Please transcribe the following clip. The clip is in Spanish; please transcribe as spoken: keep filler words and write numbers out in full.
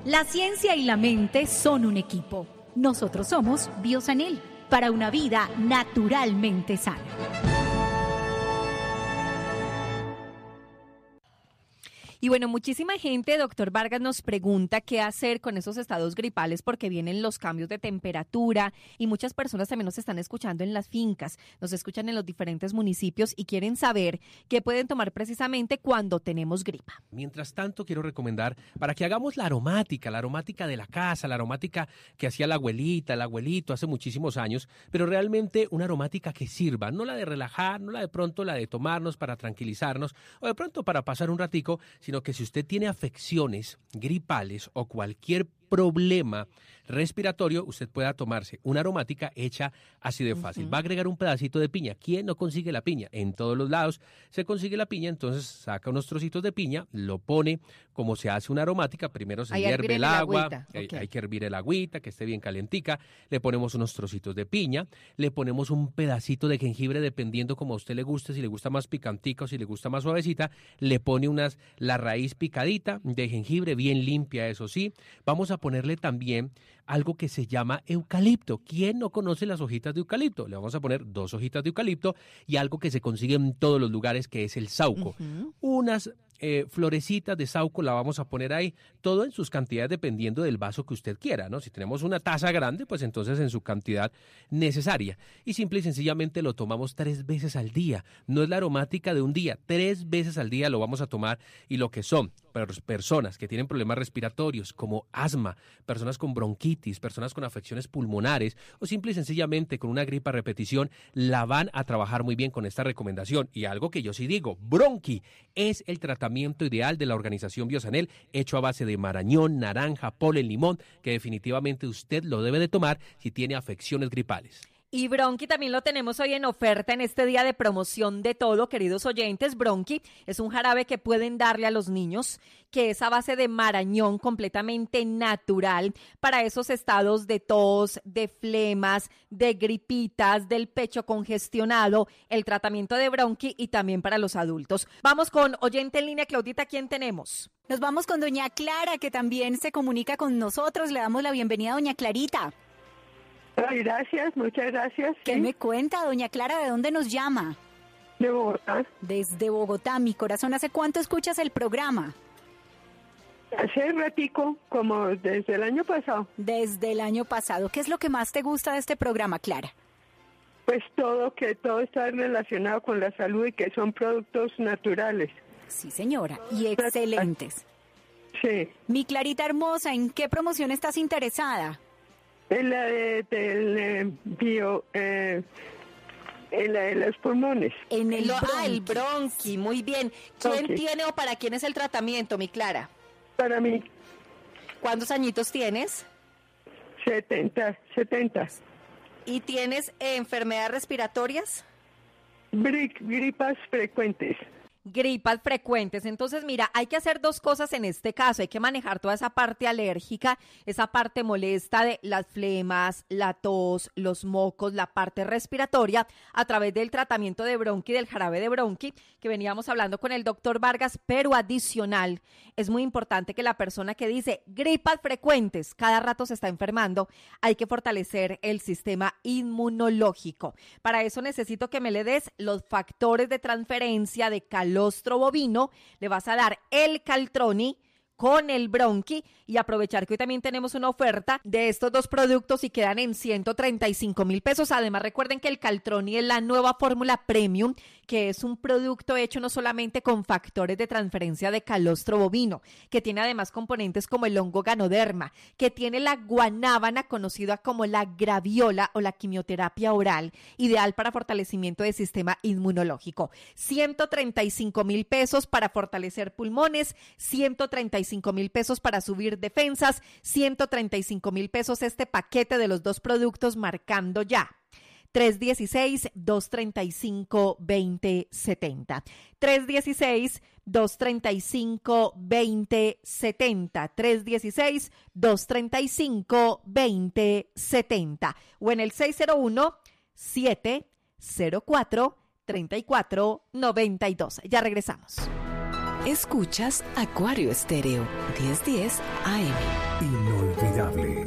La ciencia y la mente son un equipo. Nosotros somos Biosanel, para una vida naturalmente sana. Y bueno, muchísima gente, doctor Vargas, nos pregunta qué hacer con esos estados gripales porque vienen los cambios de temperatura y muchas personas también nos están escuchando en las fincas, nos escuchan en los diferentes municipios y quieren saber qué pueden tomar precisamente cuando tenemos gripa. Mientras tanto, quiero recomendar para que hagamos la aromática, la aromática de la casa, la aromática que hacía la abuelita, el abuelito hace muchísimos años, pero realmente una aromática que sirva, no la de relajar, no la de pronto la de tomarnos para tranquilizarnos o de pronto para pasar un ratico, sino que si usted tiene afecciones gripales o cualquier problema respiratorio, usted pueda tomarse una aromática hecha así de fácil. Uh-huh. Va a agregar un pedacito de piña. ¿Quién no consigue la piña? En todos los lados se consigue la piña, entonces saca unos trocitos de piña, lo pone como se hace una aromática, primero se hierve el agua, hay, okay. hay que hervir el agüita, que esté bien calentica, le ponemos unos trocitos de piña, le ponemos un pedacito de jengibre, dependiendo como a usted le guste, si le gusta más picantica o si le gusta más suavecita, le pone unas, la raíz picadita de jengibre, bien limpia, eso sí. Vamos a ponerle también algo que se llama eucalipto. ¿Quién no conoce las hojitas de eucalipto? Le vamos a poner dos hojitas de eucalipto y algo que se consigue en todos los lugares, que es el sauco. Uh-huh. Unas eh, florecitas de sauco la vamos a poner ahí, todo en sus cantidades dependiendo del vaso que usted quiera, ¿no? Si tenemos una taza grande, pues entonces en su cantidad necesaria. Y simple y sencillamente lo tomamos tres veces al día. No es la aromática de un día, tres veces al día lo vamos a tomar. Y lo que son personas que tienen problemas respiratorios como asma, personas con bronquitis, personas con afecciones pulmonares o simple y sencillamente con una gripa a repetición, la van a trabajar muy bien con esta recomendación. Y algo que yo sí digo, Bronqui es el tratamiento ideal de la organización Biosanel, hecho a base de marañón, naranja, polen, limón, que definitivamente usted lo debe de tomar si tiene afecciones gripales. Y Bronqui también lo tenemos hoy en oferta en este día de promoción de todo, queridos oyentes. Bronqui es un jarabe que pueden darle a los niños, que es a base de marañón, completamente natural para esos estados de tos, de flemas, de gripitas, del pecho congestionado, el tratamiento de Bronqui y también para los adultos. Vamos con oyente en línea, Claudita, ¿quién tenemos? Nos vamos con doña Clara, que también se comunica con nosotros. Le damos la bienvenida a doña Clarita. Ay, gracias, muchas gracias. ¿Qué ¿sí? me cuenta, doña Clara? ¿De dónde nos llama? De Bogotá. Desde Bogotá, mi corazón. ¿Hace cuánto escuchas el programa? Hace ratico, como desde el año pasado. Desde el año pasado. ¿Qué es lo que más te gusta de este programa, Clara? Pues todo, que todo está relacionado con la salud y que son productos naturales. Sí, señora, y excelentes. Sí. Mi Clarita hermosa, ¿en qué promoción estás interesada? En la de, del eh, bio, eh, en la de los pulmones. En el, ah, el Bronqui, muy bien. ¿Quién okay. tiene o para quién es el tratamiento, mi Clara? Para mí. ¿Cuántos añitos tienes? setenta, setenta. ¿Y tienes eh, enfermedades respiratorias? Gri- gripas frecuentes. Gripas frecuentes. Entonces, mira, hay que hacer dos cosas en este caso. Hay que manejar toda esa parte alérgica, esa parte molesta de las flemas, la tos, los mocos, la parte respiratoria, a través del tratamiento de Bronqui, del jarabe de Bronqui, que veníamos hablando con el doctor Vargas, pero adicional, es muy importante que la persona que dice gripas frecuentes, cada rato se está enfermando, hay que fortalecer el sistema inmunológico. Para eso necesito que me le des los factores de transferencia de calor calostro bovino, le vas a dar el Caltroni con el Bronqui y aprovechar que hoy también tenemos una oferta de estos dos productos y quedan en ciento treinta y cinco mil pesos. Además, recuerden que el Caltroni es la nueva fórmula premium, que es un producto hecho no solamente con factores de transferencia de calostro bovino, que tiene además componentes como el hongo Ganoderma, que tiene la guanábana conocida como la graviola o la quimioterapia oral, ideal para fortalecimiento del sistema inmunológico. ciento treinta y cinco mil pesos para fortalecer pulmones, ciento treinta y cinco mil pesos para subir defensas, ciento treinta y cinco mil pesos este paquete de los dos productos, marcando ya tres uno seis, dos tres cinco, dos cero siete cero. tres uno seis, dos tres cinco, dos cero siete cero. tres uno seis, dos tres cinco, dos cero siete cero. O en el seis cero uno, siete cero cuatro, tres cuatro nueve dos. Ya regresamos. Escuchas Acuario Estéreo, diez diez A M. Inolvidable.